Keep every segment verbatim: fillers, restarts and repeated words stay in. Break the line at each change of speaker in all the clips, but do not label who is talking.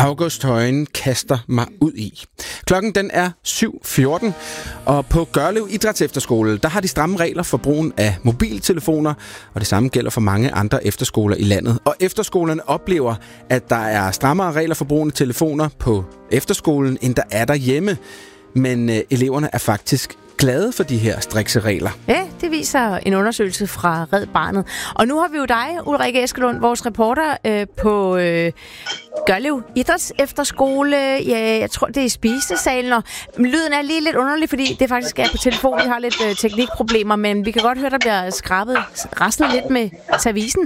August Højen kaster mig ud i. Klokken den er syv fjorten, og på Gørlev Idrætsefterskole, der har de stramme regler for brugen af mobiltelefoner, og det samme gælder for mange andre efterskoler i landet. Og efterskolerne oplever, at der er strammere regler for brugen af telefoner på efterskolen, end der er derhjemme. Men øh, eleverne er faktisk glade for de her strikse regler.
Ja, det viser en undersøgelse fra Red Barnet. Og nu har vi jo dig, Ulrike Eskelund, vores reporter øh, på øh, Gørlev Idrætsefterskole. Ja, jeg tror, det er i spisesalen. Og lyden er lige lidt underlig, fordi det faktisk er på telefon. Vi har lidt øh, teknikproblemer, men vi kan godt høre, der bliver skrabet, raslet lidt med servicen.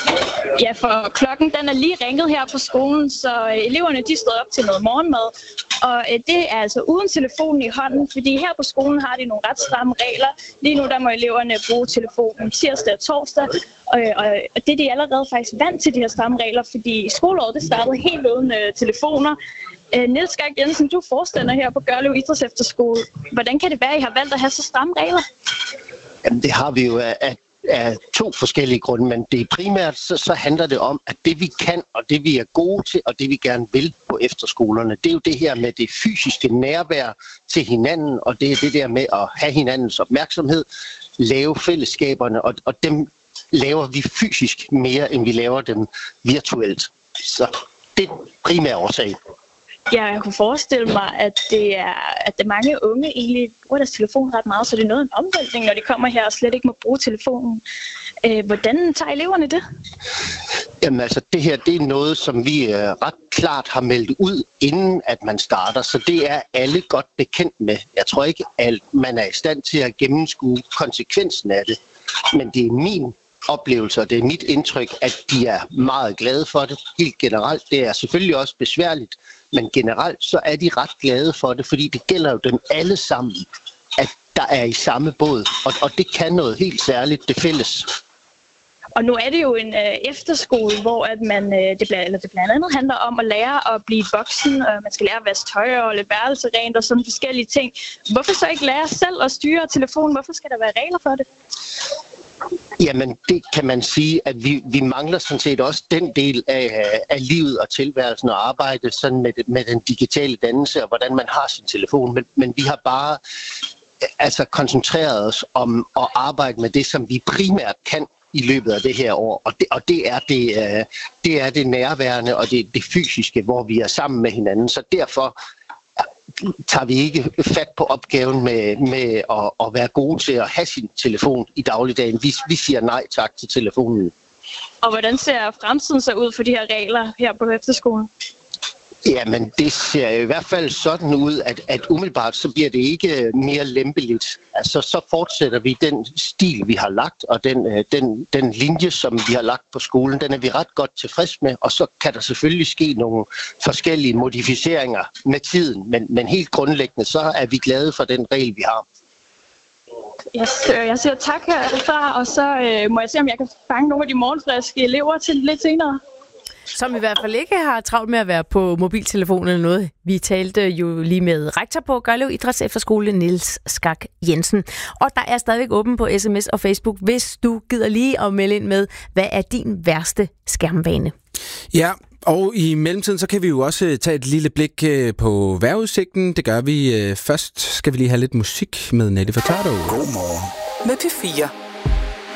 Ja, for klokken den er lige ringet her på skolen, så eleverne de stod op til noget morgenmad. Og det er altså uden telefonen i hånden, fordi her på skolen har de nogle ret stramme regler. Lige nu der må eleverne bruge telefonen tirsdag og torsdag, og, og det er de allerede faktisk vant til, de her stramme regler, fordi skoleåret det startede helt uden uh, telefoner. Uh, Niels Skak Jensen, du er forstander her på Gørlev Idrætsefterskole. Hvordan kan det være, at I har valgt at have så stramme regler?
Jamen, det har vi jo af, af to forskellige grunde, men det er primært så, så handler det om, at det vi kan, og det vi er gode til, og det vi gerne vil på efterskolerne, det er jo det her med det fysiske nærvær til hinanden, og det er det der med at have hinandens opmærksomhed, lave fællesskaberne, og, og dem laver vi fysisk mere, end vi laver dem virtuelt. Så det er primært årsag.
Ja, jeg kunne forestille mig, at det er, at det mange unge egentlig bruger deres telefon ret meget, så det er noget af en omvæltning, når de kommer her og slet ikke må bruge telefonen. Hvordan tager eleverne det?
Jamen altså, det her det er noget, som vi uh, ret klart har meldt ud, inden at man starter, så det er alle godt bekendt med. Jeg tror ikke, at man er i stand til at gennemskue konsekvensen af det, men det er min oplevelse, og det er mit indtryk, at de er meget glade for det. Helt generelt, det er selvfølgelig også besværligt, men generelt så er de ret glade for det, fordi det gælder jo dem alle sammen, at der er i samme båd, og, og det kan noget helt særligt, det fælles.
Og nu er det jo en øh, efterskole, hvor at man, øh, det, blandt, eller det blandt andet handler om at lære at blive voksen, og man skal lære at vaske tøj og lidt værelse rent og sådan forskellige ting. Hvorfor så ikke lære selv at styre telefonen? Hvorfor skal der være regler for det?
Jamen, det kan man sige, at vi, vi mangler sådan set også den del af, af livet og tilværelsen og arbejde sådan med, med den digitale dannelse og hvordan man har sin telefon. Men, men vi har bare altså koncentreret os om at arbejde med det, som vi primært kan i løbet af det her år. Og det, og det, er, det, det er det nærværende og det, det fysiske, hvor vi er sammen med hinanden. Så derfor tager vi ikke fat på opgaven med, med at, at være gode til at have sin telefon i dagligdagen. Vi, vi siger nej tak til telefonen.
Og hvordan ser fremtiden så ud for de her regler her på efterskolen?
Jamen, det ser i hvert fald sådan ud, at, at umiddelbart så bliver det ikke mere lempeligt. Altså, så fortsætter vi den stil, vi har lagt, og den, den, den linje, som vi har lagt på skolen, den er vi ret godt tilfreds med, og så kan der selvfølgelig ske nogle forskellige modificeringer med tiden, men, men helt grundlæggende, så er vi glade for den regel, vi har.
Yes, jeg siger tak herfra, og så øh, må jeg se, om jeg kan fange nogle af de morgenfriske elever til lidt senere.
Som i hvert fald ikke har travlt med at være på mobiltelefon eller noget. Vi talte jo lige med rektor på Gørlev Idrætsefterskole, Niels Skak Jensen. Og der er stadigvæk åben på sms og Facebook, hvis du gider lige at melde ind med, hvad er din værste skærmvane?
Ja, og i mellemtiden så kan vi jo også tage et lille blik på vejrudsigten. Det gør vi først. Skal vi lige have lidt musik med Nelly Furtado.
Godmorgen med P fire.